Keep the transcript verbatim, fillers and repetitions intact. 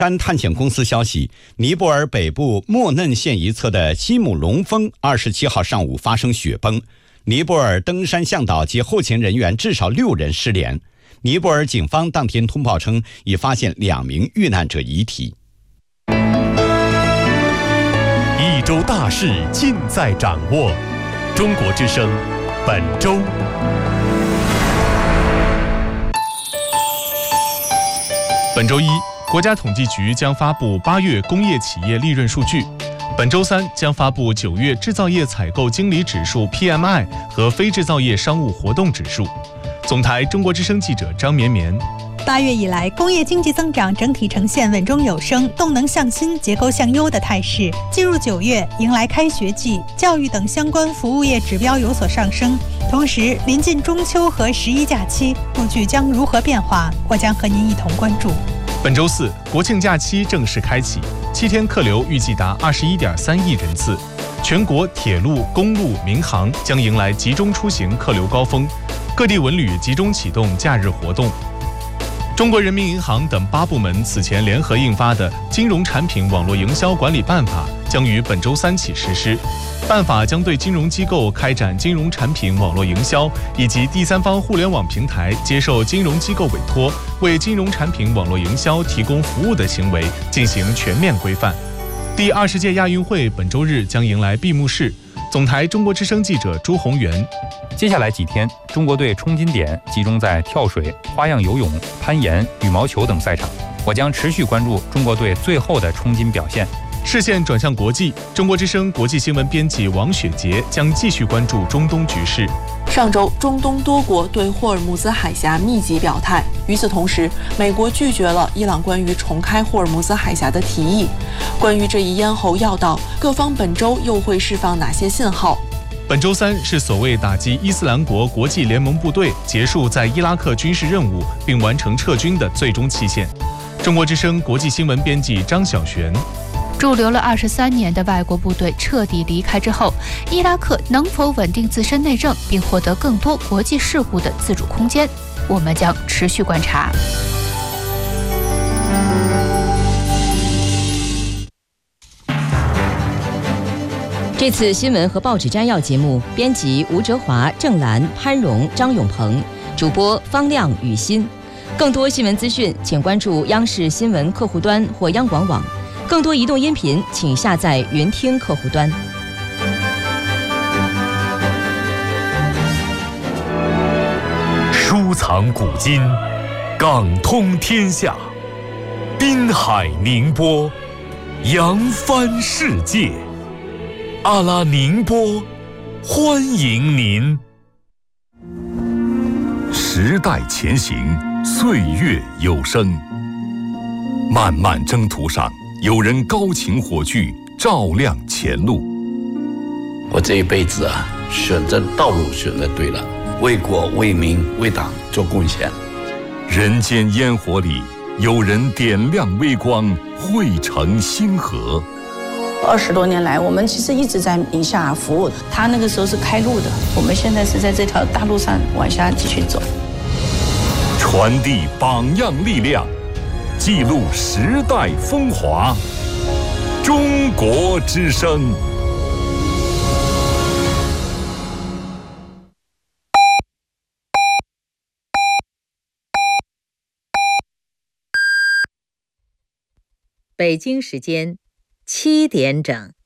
山探险公司消息，尼泊尔北部莫嫩县一侧的西姆龙峰二十七号上午发生雪崩，尼泊尔登山向导及后勤人员至少六人失联。尼泊尔警方当天通报称，已发现两名遇难者遗体。 一周大事尽在掌握，中国之声本周。 本周一，国家统计局将发布八月工业企业利润数据。本周三将发布九月制造业采购经理指数 P M I 和非制造业商务活动指数。总台中国之声记者张绵绵。 八月以来，工业经济增长整体呈现稳中有升、动能向新、结构向优的态势。进入九月，迎来开学季，教育等相关服务业指标有所上升。同时，临近中秋和十一假期，数据将如何变化？我将和您一同关注。 本周四，国庆假期正式开启，七天客流预计达二十一点三亿人次。全国铁路、公路、民航将迎来集中出行客流高峰，各地文旅集中启动假日活动。中国人民银行等八部门此前联合印发的《金融产品网络营销管理办法》将于本周三起实施。办法将对金融机构开展金融产品网络营销以及第三方互联网平台接受金融机构委托为金融产品网络营销提供服务的行为进行全面规范。第二十届亚运会本周日将迎来闭幕式。总台中国之声记者朱宏元。 接下来几天，中国队冲金点集中在跳水、花样游泳、攀岩、羽毛球等赛场。我将持续关注中国队最后的冲金表现。 视线转向国际，中国之声国际新闻编辑王雪杰将继续关注中东局势。 上周，中东多国对霍尔木兹海峡密集表态。与此同时，美国拒绝了伊朗关于重开霍尔木兹海峡的提议。关于这一咽喉要道，各方本周又会释放哪些信号？ 本周三是所谓打击伊斯兰国国际联盟部队结束在伊拉克军事任务并完成撤军的最终期限。中国之声国际新闻编辑张晓璇。 驻留了二十三年的外国部队彻底离开之后，伊拉克能否稳定自身内政，并获得更多国际事务的自主空间？我们将持续观察。 这次新闻和报纸摘要节目，编辑吴哲华、郑兰、潘荣、张永鹏，主播方亮、雨欣。更多新闻资讯，请关注央视新闻客户端或央广网。更多移动音频，请下载云听客户端。 书藏古今，港通天下，滨海宁波，扬帆世界。阿拉宁波，欢迎您。时代前行，岁月有声。漫漫征途上，有人高擎火炬，照亮前路。 我这一辈子啊，选择道路选择对了，为国为民为党做贡献。 人间烟火里，有人点亮微光，汇成星河。 二十多年来，我们其实一直在宁夏服务。他那个时候是开路的，我们现在是在这条大路上往下继续走。 传递榜样力量，记录时代风华。中国之声。 北京时间七点整。